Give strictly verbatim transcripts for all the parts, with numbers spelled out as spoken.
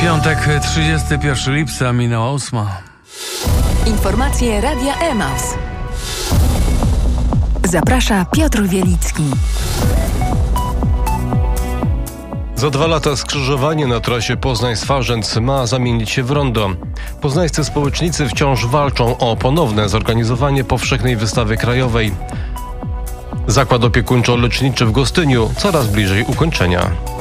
Piątek, trzydziestego pierwszego lipca, minęła ósma. Informacje Radia Emaus. Zaprasza Piotr Wielicki. Za dwa lata skrzyżowanie na trasie Poznań-Swarzędz ma zamienić się w rondo. Poznańscy społecznicy wciąż walczą o ponowne zorganizowanie powszechnej wystawy krajowej. Zakład opiekuńczo-leczniczy w Gostyniu coraz bliżej ukończenia.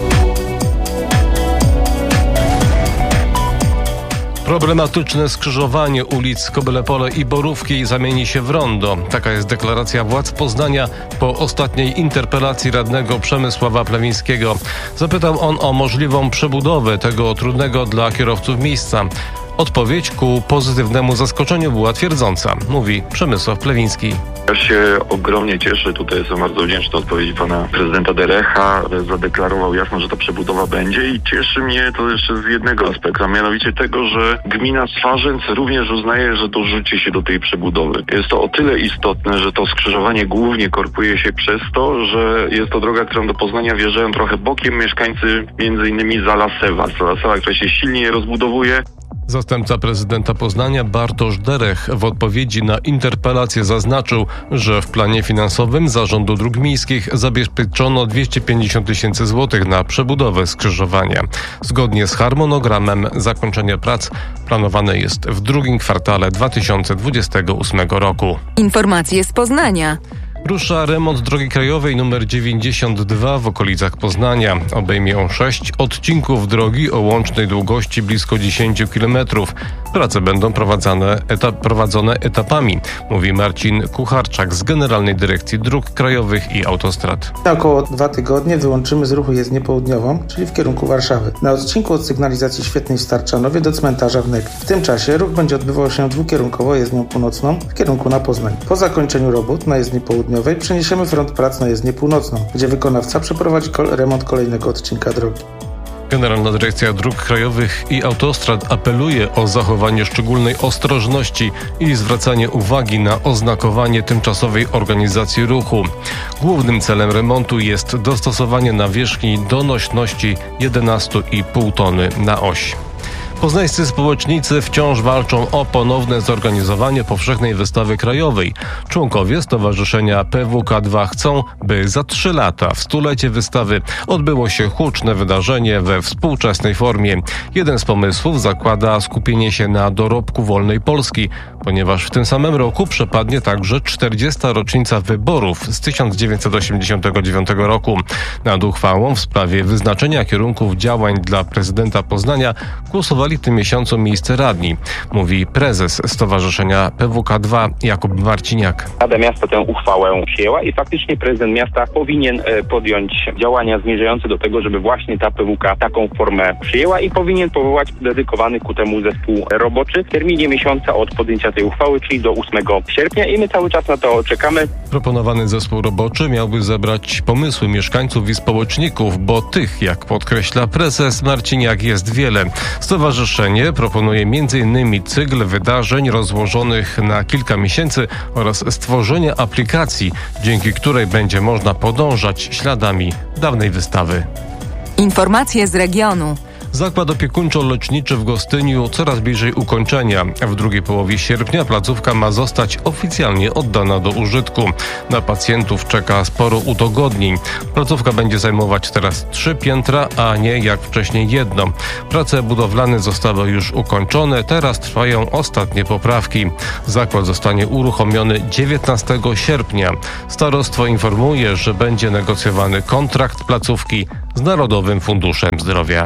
Problematyczne skrzyżowanie ulic Kobylepole i Borówki zamieni się w rondo. Taka jest deklaracja władz Poznania po ostatniej interpelacji radnego Przemysława Plewińskiego. Zapytał on o możliwą przebudowę tego trudnego dla kierowców miejsca. Odpowiedź ku pozytywnemu zaskoczeniu była twierdząca, mówi Przemysław Plewiński. Ja się ogromnie cieszę, tutaj jestem bardzo wdzięczny odpowiedzi pana prezydenta Derecha. Zadeklarował jasno, że ta przebudowa będzie i cieszy mnie to jeszcze z jednego aspektu, a mianowicie tego, że gmina Swarzędz również uznaje, że dorzuci się do tej przebudowy. Jest to o tyle istotne, że to skrzyżowanie głównie korpuje się przez to, że jest to droga, którą do Poznania wjeżdżają trochę bokiem mieszkańcy między innymi Zalasewa. Zalasewa, która się silnie rozbudowuje. Zastępca prezydenta Poznania Bartosz Derech w odpowiedzi na interpelację zaznaczył, że w planie finansowym Zarządu Dróg Miejskich zabezpieczono dwieście pięćdziesiąt tysięcy złotych na przebudowę skrzyżowania. Zgodnie z harmonogramem zakończenie prac planowane jest w drugim kwartale dwa tysiące dwudziestego ósmego roku. Informacje z Poznania. Rusza remont drogi krajowej nr dziewięćdziesiąt dwa w okolicach Poznania. Obejmie on sześć odcinków drogi o łącznej długości blisko dziesięć kilometrów. Prace będą prowadzone, etap, prowadzone etapami, mówi Marcin Kucharczak z Generalnej Dyrekcji Dróg Krajowych i Autostrad. Na około dwa tygodnie wyłączymy z ruchu jezdnię południową, czyli w kierunku Warszawy, na odcinku od sygnalizacji świetnej w Starczanowie do cmentarza w Negli. W tym czasie ruch będzie odbywał się dwukierunkowo jezdnią północną w kierunku na Poznań. Po zakończeniu robót na jezdni południowej przeniesiemy front prac na jezdnię północną, gdzie wykonawca przeprowadzi kol- remont kolejnego odcinka drogi. Generalna Dyrekcja Dróg Krajowych i Autostrad apeluje o zachowanie szczególnej ostrożności i zwracanie uwagi na oznakowanie tymczasowej organizacji ruchu. Głównym celem remontu jest dostosowanie nawierzchni do nośności jedenaście i pół tony na oś. Poznańscy społecznicy wciąż walczą o ponowne zorganizowanie powszechnej wystawy krajowej. Członkowie Stowarzyszenia P W K dwa chcą, by za trzy lata w stulecie wystawy odbyło się huczne wydarzenie we współczesnej formie. Jeden z pomysłów zakłada skupienie się na dorobku wolnej Polski, ponieważ w tym samym roku przepadnie także czterdziesta rocznica wyborów z tysiąc dziewięćset osiemdziesiątego dziewiątego roku. Nad uchwałą w sprawie wyznaczenia kierunków działań dla prezydenta Poznania głosowali w tym miesiącu miejsce radni, mówi prezes Stowarzyszenia P W K dwa Jakub Marciniak. Rada Miasta tę uchwałę przyjęła i faktycznie prezydent miasta powinien podjąć działania zmierzające do tego, żeby właśnie ta P W K taką formę przyjęła i powinien powołać dedykowany ku temu zespół roboczy w terminie miesiąca od podjęcia tej uchwały, czyli do ósmego sierpnia i my cały czas na to czekamy. Proponowany zespół roboczy miałby zebrać pomysły mieszkańców i społeczników, bo tych, jak podkreśla prezes Marciniak, jest wiele. Stowarzyszenie proponuje między innymi cykl wydarzeń rozłożonych na kilka miesięcy oraz stworzenie aplikacji, dzięki której będzie można podążać śladami dawnej wystawy. Informacje z regionu. Zakład opiekuńczo-leczniczy w Gostyniu coraz bliżej ukończenia. W drugiej połowie sierpnia placówka ma zostać oficjalnie oddana do użytku. Na pacjentów czeka sporo udogodnień. Placówka będzie zajmować teraz trzy piętra, a nie jak wcześniej jedno. Prace budowlane zostały już ukończone, teraz trwają ostatnie poprawki. Zakład zostanie uruchomiony dziewiętnastego sierpnia. Starostwo informuje, że będzie negocjowany kontrakt placówki z Narodowym Funduszem Zdrowia.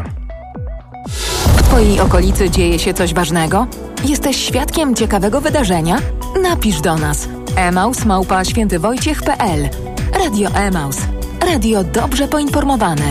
W Twojej okolicy dzieje się coś ważnego? Jesteś świadkiem ciekawego wydarzenia? Napisz do nas. emaus małpa świętywojciech kropka p l. Radio Emaus. Radio dobrze poinformowane.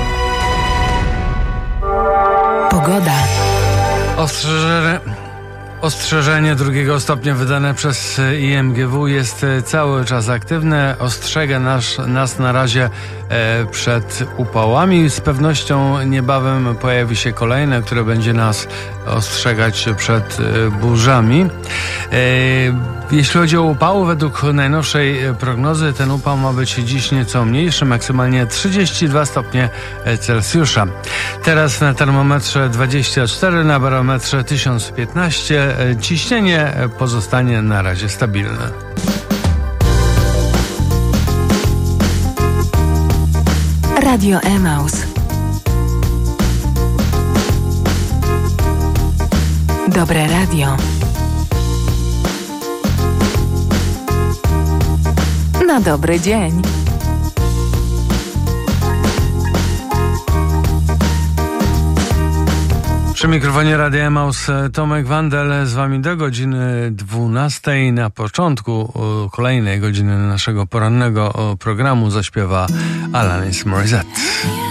Pogoda. Ostrzeżenie, Ostrzeżenie drugiego stopnia wydane przez I M G W jest cały czas aktywne. Ostrzega nas, nas na razie e, przed upałami. Z pewnością niebawem pojawi się kolejne, które będzie nas ostrzegać przed e, burzami. E, jeśli chodzi o upały, według najnowszej prognozy ten upał ma być dziś nieco mniejszy, maksymalnie trzydzieści dwa stopnie Celsjusza. Teraz na termometrze dwadzieścia cztery, na barometrze tysiąc piętnaście. Ciśnienie pozostanie na razie stabilne. Radio Emaus. Dobre radio. Na dobry dzień. Przy mikrofonie Radia Emaus Tomek Wandel, z wami do godziny dwunastej. Na początku kolejnej godziny naszego porannego programu zaśpiewa Alanis Morissette.